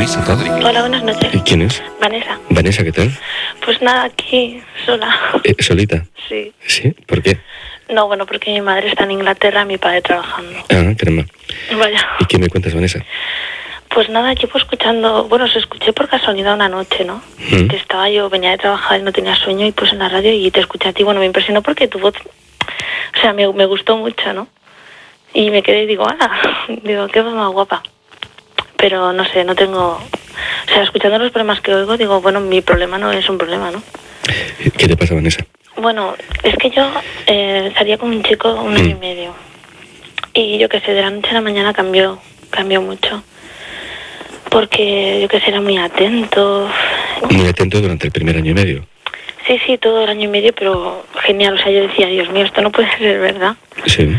Luis Atadri. Hola, buenas noches. ¿Quién es? Vanessa. Vanessa, ¿qué tal? Pues nada, aquí, sola. ¿Solita? Sí. ¿Sí? ¿Por qué? No, bueno, porque mi madre está en Inglaterra y mi padre trabajando. Ah, caramba. Vaya. ¿Y qué me cuentas, Vanessa? Pues nada, llevo escuchando, bueno, os escuché por casualidad una noche, ¿no? Que estaba yo, venía de trabajar y no tenía sueño y puse en la radio y te escuché a ti. Bueno, me impresionó porque tu voz, o sea, me gustó mucho, ¿no? Y me quedé y digo, digo, qué voz más guapa. Pero no sé, no tengo, o sea, escuchando los problemas que oigo, digo, bueno, mi problema no es un problema, ¿no? ¿Qué te pasa, Vanessa? Bueno, es que yo salía con un chico 1 año y medio. Y yo qué sé, de la noche a la mañana cambió mucho. Porque yo qué sé, era muy atento. Muy atento durante el primer año y medio. Sí, todo el año y medio, pero genial. O sea, yo decía, Dios mío, esto no puede ser verdad. Sí.